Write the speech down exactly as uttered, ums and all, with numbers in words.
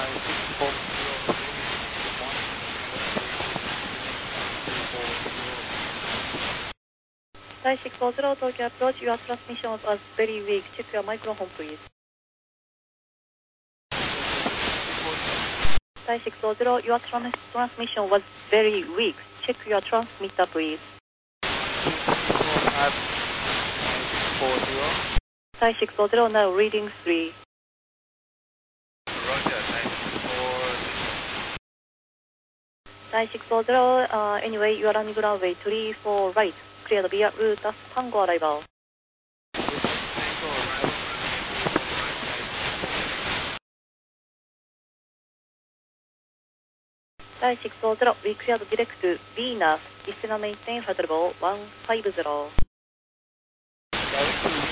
Thai six four zero Tokyo approach, your transmission was very weak. Check your microphone, please. Thai six four zero, your trans transmission was very weak. Check your transmitter, please. Thai six four zero, now reading three. Roger, Thai six four zero, uh, anyway, you are running runway three four right. Clear the via route of Tango arrival. Thai six four zero, we cleared direct to Venus. Descend and maintain flight level one five zero.